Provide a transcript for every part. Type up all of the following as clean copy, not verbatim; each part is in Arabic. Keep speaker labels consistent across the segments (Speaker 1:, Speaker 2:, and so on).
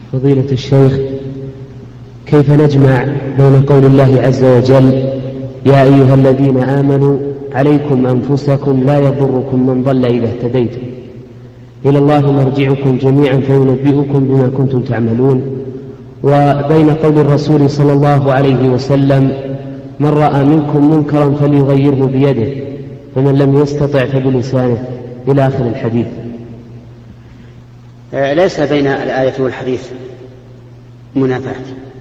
Speaker 1: فضيلة الشيخ، كيف نجمع بين قول الله عز وجل يا أيها الذين آمنوا عليكم أنفسكم لا يضركم من ضل إذا اهتديتم إلى الله مرجعكم جميعا فينبئكم بما كنتم تعملون، وبين قول الرسول صلى الله عليه وسلم من رأى منكم منكرا فليغيره بيده فمن لم يستطع فبلسانه إلى آخر الحديث؟
Speaker 2: ليس بين الآية والحديث منافاة،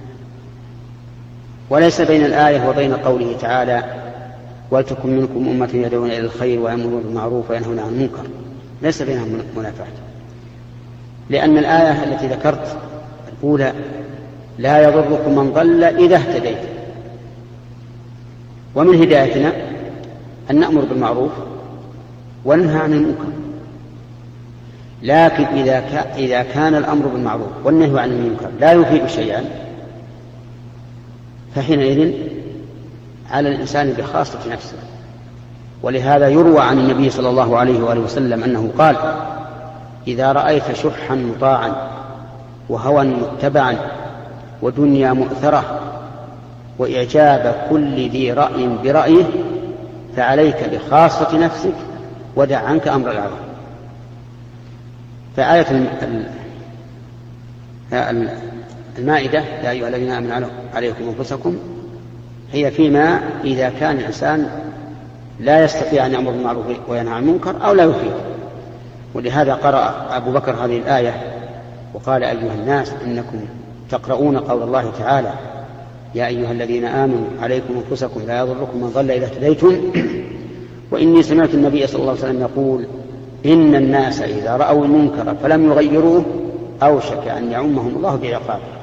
Speaker 2: وليس بين الآية وبين قوله تعالى ولتكن منكم أمة يدعون إلى الخير ويأمرون بالمعروف وينهون عن المنكر، ليس بينهم منافاة، لأن الآية التي ذكرت الأولى لا يضركم من ضل إذا اهتديت، ومن هدايتنا أن نأمر بالمعروف وننهى عن المنكر. لكن إذا كان الأمر بالمعروف والنهي عن المنكر لا يفيد شيئا فحينئذ على الإنسان بخاصة نفسه. ولهذا يروى عن النبي صلى الله عليه وآله وسلم أنه قال إذا رأيت شحا مطاعا وهوى متبعا ودنيا مؤثرة وإعجاب كل ذي رأي برأيه فعليك بخاصة نفسك ودع عنك أمر العظم. فآية المائدة يا أيها الذين آمنوا عليكم أنفسكم هي فيما إذا كان الإنسان لا يستطيع أن يأمر بالمعروف وينهى عن المنكر أو لا يفيد. ولهذا قرأ أبو بكر هذه الآية وقال أيها الناس إنكم تقرؤون قول الله تعالى يا أيها الذين آمنوا عليكم أنفسكم لا يضركم من ضل إذا اهتديتم وإني سمعت النبي صلى الله عليه وسلم يقول إن الناس إذا رأوا المنكر فلم يغيروه أوشك أن يعمهم الله بعقابه.